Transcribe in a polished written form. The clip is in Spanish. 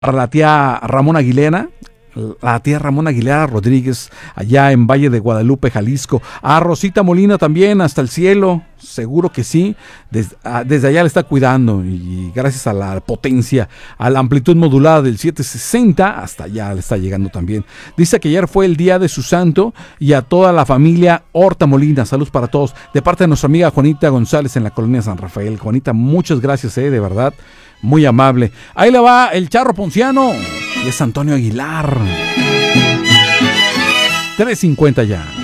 para la tía Ramona Aguilera Rodríguez, allá en Valle de Guadalupe, Jalisco. A Rosita Molina también, hasta el cielo, seguro que sí. Desde allá le está cuidando y gracias a la potencia, a la amplitud modulada del 760, hasta allá le está llegando también. Dice que ayer fue el día de su santo y a toda la familia Horta Molina. Saludos para todos. De parte de nuestra amiga Juanita González en la colonia San Rafael. Juanita, muchas gracias, de verdad. Muy amable. Ahí le va el Charro Ponciano. Y es Antonio Aguilar. 3:50 ya.